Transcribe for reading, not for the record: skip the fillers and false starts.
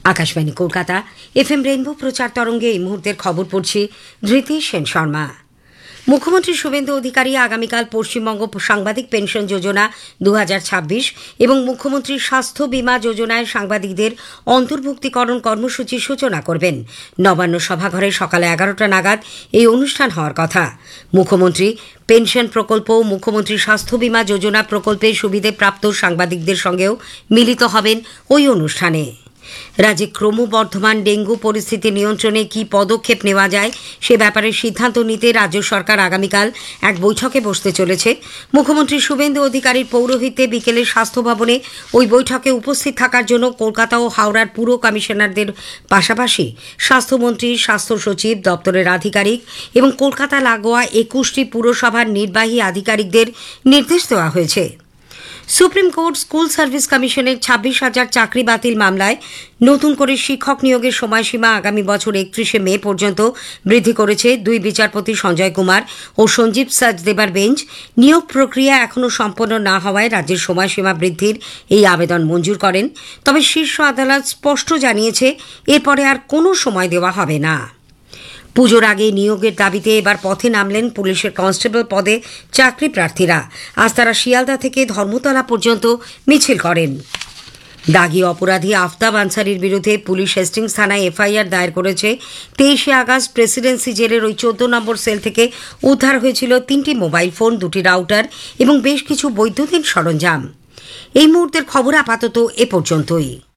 Akashvani Kolkata FM rainbow প্রচার তরঙ্গে এই মুহূর্তের খবর পড়ছি ধৃতি সেন শর্মা। মুখ্যমন্ত্রী শুভেন্দু অধিকারী আগামীকাল পশ্চিমবঙ্গ সাংবাদিক পেনশন যোজনা 2026 এবং মুখ্যমন্ত্রীর স্বাস্থ্য বীমা যোজনায় সাংবাদিকদের অন্তর্ভুক্তিকরণ কর্মসূচির সূচনা করবেন। নবান্ন সভাঘরে সকালে 11টা নাগাদ এই অনুষ্ঠান হওয়ার কথা। মুখ্যমন্ত্রী পেনশন প্রকল্প ও মুখ্যমন্ত্রী স্বাস্থ্য বীমা যোজনা প্রকল্পের সুবিধেপ্রাপ্ত সাংবাদিকদের সঙ্গেও মিলিত হবেন ওই অনুষ্ঠানে। রাজ্যে ক্রমবর্ধমান ডেঙ্গু পরিস্থিতি নিয়ন্ত্রণে কী পদক্ষেপ নেওয়া যায় সে ব্যাপারে সিদ্ধান্ত নিতে রাজ্য সরকার আগামীকাল এক বৈঠকে বসতে চলেছে। মুখ্যমন্ত্রী শুভেন্দু অধিকারীর পৌরোহিত্যে বিকেলে স্বাস্থ্য ভবনে ওই বৈঠকে উপস্থিত থাকার জন্য কলকাতা ও হাওড়ার পুর কমিশনারদের পাশাপাশি স্বাস্থ্যমন্ত্রী, স্বাস্থ্য সচিব, দপ্তরের আধিকারিক এবং কলকাতা লাগোয়া 21টি পুরসভার নির্বাহী আধিকারিকদের নির্দেশ দেওয়া হয়েছে। সুপ্রিম কোর্ট স্কুল সার্ভিস কমিশনের 26,000 চাকরি বাতিল মামলায় নতুন করে শিক্ষক নিয়োগের সময়সীমা আগামী বছর 31শে মে পর্যন্ত বৃদ্ধি করেছে। দুই বিচারপতি সঞ্জয় কুমার ও সঞ্জীব সাচদেবার বেঞ্চ নিয়োগ প্রক্রিয়া এখনও সম্পন্ন না হওয়ায় রাজ্যের সময়সীমা বৃদ্ধির এই আবেদন মঞ্জুর করেন। তবে শীর্ষ আদালত স্পষ্ট জানিয়েছে এরপরে আর কোনো সময় দেওয়া হবে না। পুজোর আগে নিয়োগের দাবিতে এবার পথে নামলেন পুলিশের কনস্টেবল পদে চাকরি প্রার্থীরা। আজ তারা শিয়ালদা থেকে ধর্মতলা পর্যন্ত মিছিল করেন। দাগি অপরাধী আফতাব আনসারির বিরুদ্ধে পুলিশ হেস্টিংস থানায় এফআইআর দায়ের করেছে। 23শে আগস্ট প্রেসিডেন্সি জেলের ওই 14 নম্বর সেল থেকে উদ্ধার হয়েছিল 3টি মোবাইল ফোন, 2টি রাউটার এবং বেশ কিছু বৈদ্যুতিন সরঞ্জাম। এই মুহূর্তের খবর আপাতত এ পর্যন্তই।